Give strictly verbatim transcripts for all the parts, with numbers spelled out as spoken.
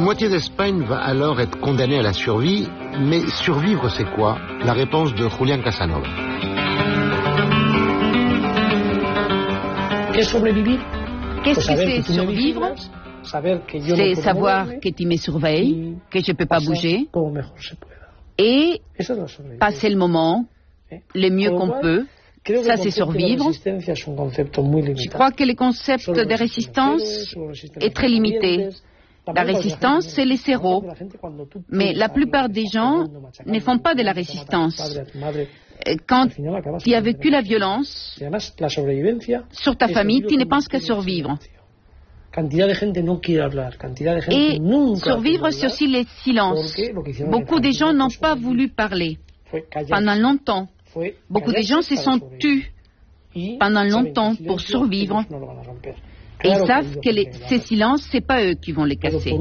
moitié d'Espagne va alors être condamnée à la survie, mais survivre c'est quoi? La réponse de Julián Casanova. Qu'est-ce que c'est survivre? C'est savoir que tu me surveilles, que je ne peux pas bouger, et passer le moment le mieux qu'on peut. Ça, c'est survivre. Je crois que le concept de résistance est très limité. La résistance, c'est les zéros. Mais la plupart des gens ne font pas de la résistance. Quand tu as vécu la violence sur ta famille, tu ne penses qu'à survivre. Et survivre, c'est aussi le silence. Beaucoup de gens n'ont pas voulu parler pendant longtemps. Beaucoup de gens se sont tus pendant longtemps pour survivre. Et ils savent que les, ces silences, ce n'est pas eux qui vont les casser.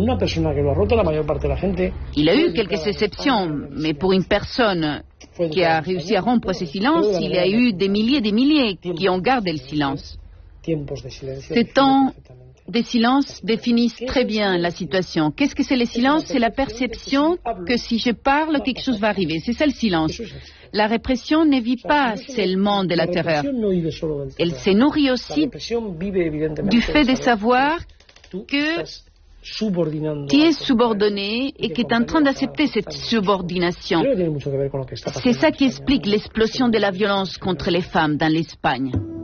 Il a eu quelques exceptions, mais pour une personne qui a réussi à rompre ce silence, il y a eu des milliers et des milliers qui ont gardé le silence. Ces temps de silence définissent très bien la situation. Qu'est-ce que c'est le silence? C'est la perception que si je parle, quelque chose va arriver. C'est ça le silence. La répression ne vit pas seulement de la terreur. Elle se nourrit aussi du fait de savoir que tu es subordonné et que tu es en train d'accepter cette subordination. C'est ça qui explique l'explosion de la violence contre les femmes dans l'Espagne.